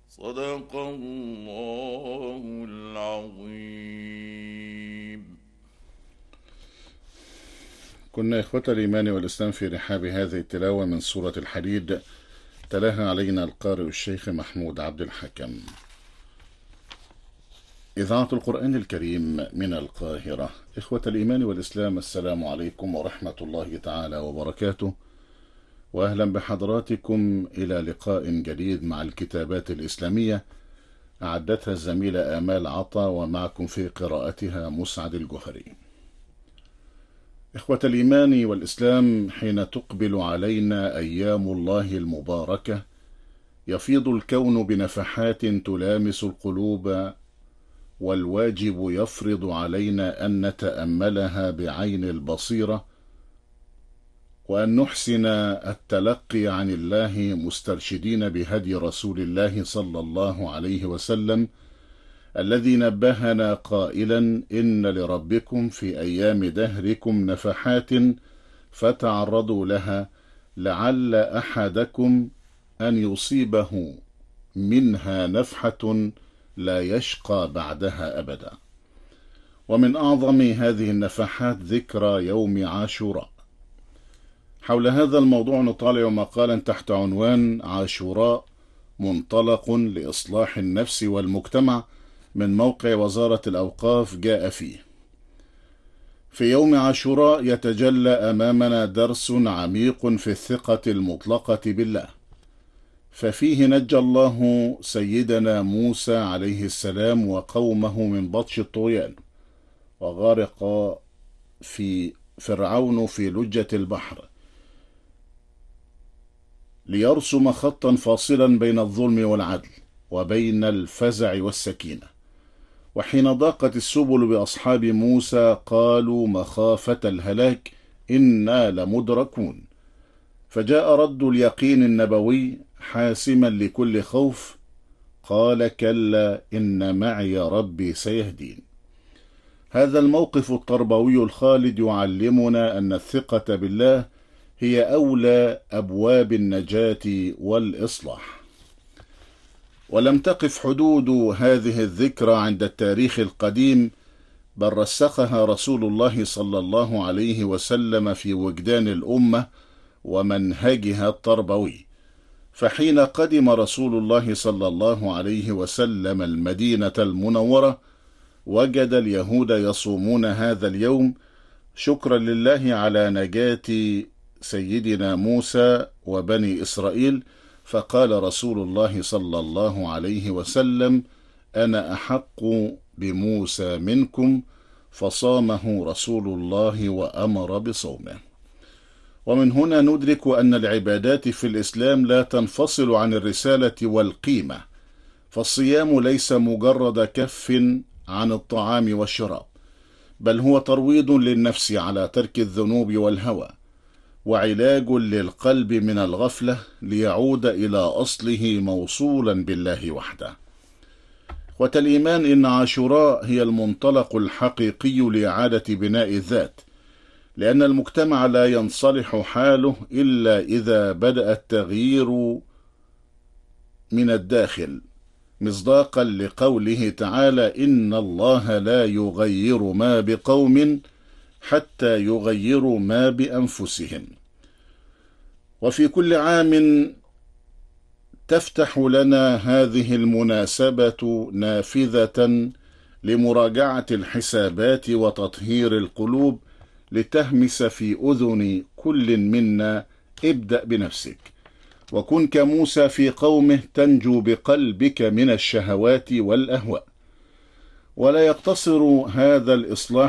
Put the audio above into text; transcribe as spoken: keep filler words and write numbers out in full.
صدق الله العظيم. كنا إخوة الإيمان والإسلام في رحاب هذه التلاوة من سورة الحديد، تلاها علينا القارئ الشيخ محمود عبد الحكم. إذاعة القرآن الكريم من القاهرة. إخوة الإيمان والإسلام، السلام عليكم ورحمة الله تعالى وبركاته، وأهلا بحضراتكم إلى لقاء جديد مع الكتابات الإسلامية أعدتها الزميلة آمال عطا، ومعكم في قراءتها مسعد الجهري. إخوة الإيمان والإسلام، حين تقبل علينا أيام الله المباركة يفيض الكون بنفحات تلامس القلوب، والواجب يفرض علينا أن نتأملها بعين البصيرة، وأن نحسن التلقي عن الله مسترشدين بهدي رسول الله صلى الله عليه وسلم، الذي نبهنا قائلا: إن لربكم في أيام دهركم نفحات فتعرضوا لها لعل أحدكم أن يصيبه منها نفحة لا يشقى بعدها أبدا. ومن أعظم هذه النفحات ذكرى يوم عاشوراء. حول هذا الموضوع نطالع مقالا تحت عنوان عاشوراء منطلق لإصلاح النفس والمجتمع من موقع وزارة الأوقاف. جاء فيه: في يوم عاشوراء يتجلى أمامنا درس عميق في الثقة المطلقة بالله، ففيه نجى الله سيدنا موسى عليه السلام وقومه من بطش الطغيان، وغرق في فرعون في لجة البحر ليرسم خطا فاصلا بين الظلم والعدل وبين الفزع والسكينة. وحين ضاقت السبل بأصحاب موسى قالوا مخافة الهلاك إنا لمدركون، فجاء رد اليقين النبوي حاسما لكل خوف: قال كلا إن معي ربي سيهدين. هذا الموقف التربوي الخالد يعلمنا أن الثقة بالله هي أولى أبواب النجاة والإصلاح. ولم تقف حدود هذه الذكرى عند التاريخ القديم، بل رسخها رسول الله صلى الله عليه وسلم في وجدان الأمة ومنهجها التربوي. فحين قدم رسول الله صلى الله عليه وسلم المدينة المنورة وجد اليهود يصومون هذا اليوم شكرا لله على نجاة سيدنا موسى وبني إسرائيل، فقال رسول الله صلى الله عليه وسلم: أنا أحق بموسى منكم، فصامه رسول الله وأمر بصومه. ومن هنا ندرك أن العبادات في الإسلام لا تنفصل عن الرسالة والقيمة، فالصيام ليس مجرد كف عن الطعام والشراب، بل هو ترويض للنفس على ترك الذنوب والهوى، وعلاج للقلب من الغفلة ليعود إلى أصله موصولا بالله وحده. وتالإيمان إن عاشوراء هي المنطلق الحقيقي لإعادة بناء الذات، لأن المجتمع لا ينصلح حاله إلا إذا بدأ التغيير من الداخل، مصداقا لقوله تعالى: إن الله لا يغير ما بقوم حتى يغيروا ما بأنفسهم. وفي كل عام تفتح لنا هذه المناسبة نافذة لمراجعة الحسابات وتطهير القلوب، لتهمس في أذن كل منا: ابدأ بنفسك، وكن كموسى في قومه تنجو بقلبك من الشهوات والأهواء. ولا يقتصر هذا الإصلاح